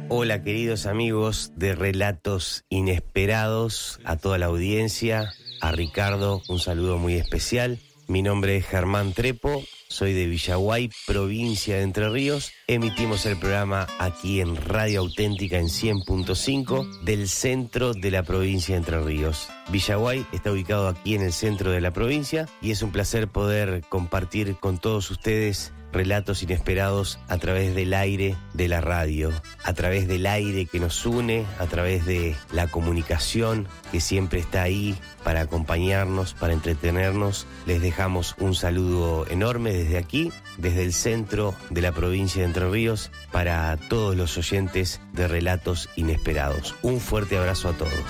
Hola queridos amigos de Relatos Inesperados, a toda la audiencia, a Ricardo, un saludo muy especial. Mi nombre es Germán Trepo, soy de Villaguay, provincia de Entre Ríos. Emitimos el programa aquí en Radio Auténtica en 100.5 del centro de la provincia de Entre Ríos. Villaguay está ubicado aquí en el centro de la provincia y es un placer poder compartir con todos ustedes relatos inesperados a través del aire de la radio, a través del aire que nos une, a través de la comunicación que siempre está ahí para acompañarnos, para entretenernos. Les dejamos un saludo enorme desde aquí, desde el centro de la provincia de Entre Ríos, para todos los oyentes de Relatos Inesperados. Un fuerte abrazo a todos.